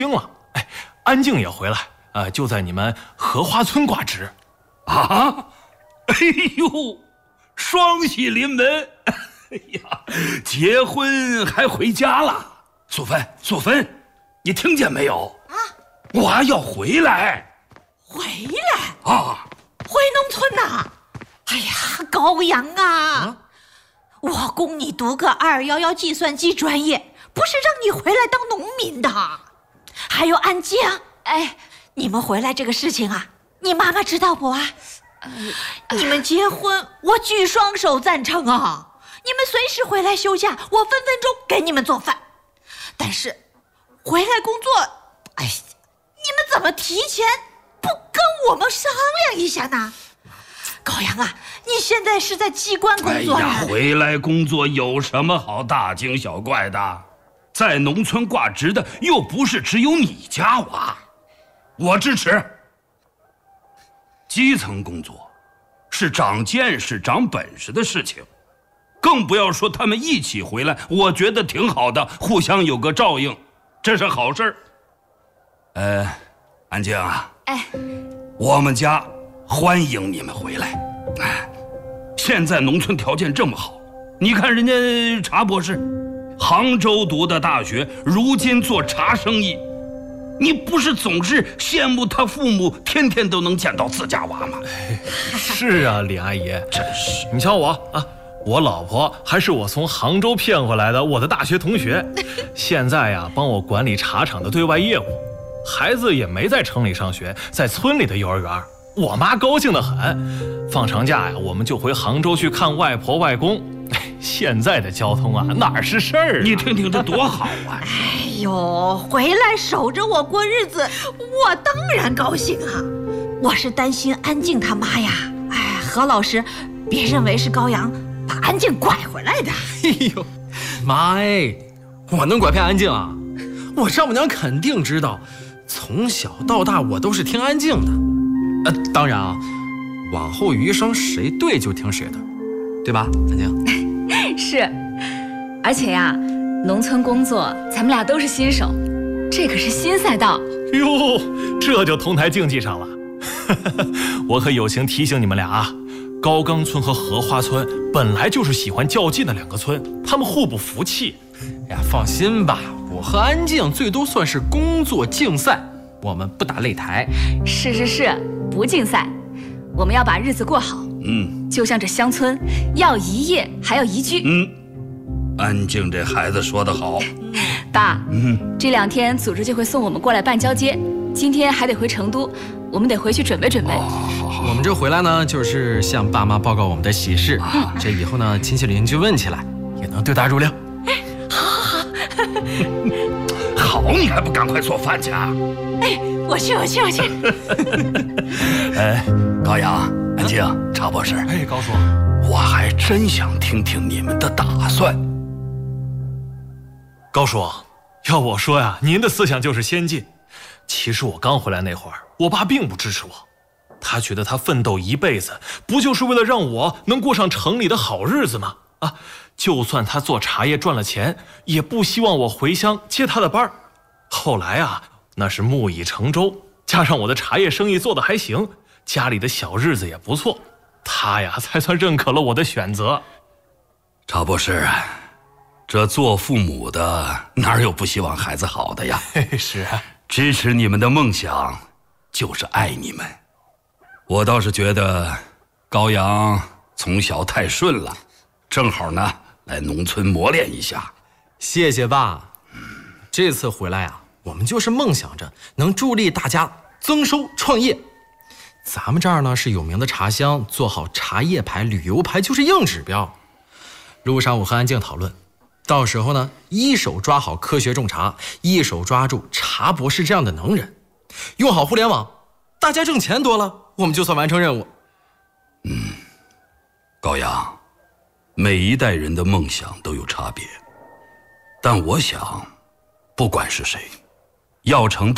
了，哎，安静也回来，就在你们荷花村挂职。 啊！哎呦，双喜临门！哎呀，结婚还回家了。素芬，你听见没有？啊，我还要回来。 回来啊？ 回农村呐？哎呀，高阳啊，我供你读个211计算机专业，不是让你回来当农民的。还有安静，哎，你们回来这个事情啊，你妈妈知道不啊？你们结婚，我举双手赞成啊！你们随时回来休假，我分分钟给你们做饭。但是回来工作，哎，你们怎么提前不跟我们商量一下呢？高阳啊，你现在是在机关工作呀？ 哎呀，回来工作有什么好大惊小怪的？在农村挂职的又不是只有你家娃，我支持。基层工作是长见识、长本事的事情，更不要说他们一起回来，我觉得挺好的，互相有个照应，这是好事儿。安静啊， 哎， 我们家欢迎你们回来。哎，现在农村条件这么好，你看人家茶博士，杭州读的大学，如今做茶生意。你不是总是羡慕他父母天天都能见到自家娃吗？ 是啊，李阿姨， 真是。 你瞧我啊，我老婆还是我从杭州骗回来的我的大学同学，现在呀帮我管理茶厂的对外业务，孩子也没在城里上学，在村里的幼儿园，我妈高兴得很。放长假呀，我们就回杭州去看外婆外公。现在的交通啊，哪是事儿啊？ 你听听这多好啊！ 哎呦，回来守着我过日子，我当然高兴啊！我是担心安静他妈呀。哎，何老师，别认为是高阳把安静拐回来的。 哎呦，妈哎，我能拐骗安静啊？我丈母娘肯定知道，从小到大我都是听安静的。当然啊，往后余生谁对就听谁的，对吧，安静？ 是，而且呀，农村工作咱们俩都是新手，这可是新赛道。 哟，这就同台竞技上了。我可友情提醒你们俩啊，高岗村和荷花村本来就是喜欢较劲的两个村，他们互不服气。 呀，放心吧，我和安静最多算是工作竞赛，我们不打擂台。 是，不竞赛，我们要把日子过好。就像这乡村，要一业还要宜居。 安静这孩子说得好。 爸，这2天组织就会送我们过来办交接，今天还得回成都，我们得回去准备准备。 好，我们这回来呢，就是向爸妈报告我们的喜事。这以后呢，亲戚邻居问起来，也能对答如流。 好。 好，你还不赶快做饭去啊？ 哎，我去。 高阳，安静，茶博士。 哎，高叔， 我还真想听听你们的打算。 高叔，要我说呀，您的思想就是先进。其实我刚回来那会儿，我爸并不支持我，他觉得他奋斗一辈子，不就是为了让我能过上城里的好日子吗？啊，就算他做茶叶赚了钱，也不希望我回乡接他的班儿。后来啊，那是木已成舟，加上我的茶叶生意做得还行，家里的小日子也不错，他呀才算认可了我的选择。 茶博士，这做父母的哪有不希望孩子好的呀？ 是啊， 支持你们的梦想就是爱你们。我倒是觉得高阳从小太顺了，正好呢来农村磨练一下。 谢谢爸。这次回来啊，我们就是梦想着能助力大家增收创业。咱们这儿呢是有名的茶乡，做好茶叶牌、旅游牌就是硬指标。路上我和安静讨论，到时候呢，一手抓好科学种茶，一手抓住茶博士这样的能人，用好互联网，大家挣钱多了，我们就算完成任务。 高阳，每一代人的梦想都有差别，但我想，不管是谁，要成